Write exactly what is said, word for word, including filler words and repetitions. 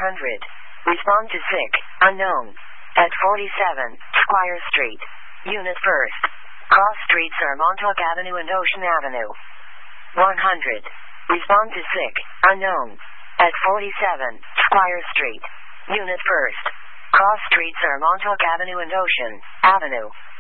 hundred. Respond to sick, unknown. At forty-seven, Squire Street. Unit first. Cross streets are Montauk Avenue and Ocean Avenue. one hundred. Respond to sick, unknown. At forty-seven, Squire Street. Unit first. Cross streets are Montauk Avenue and Ocean Avenue.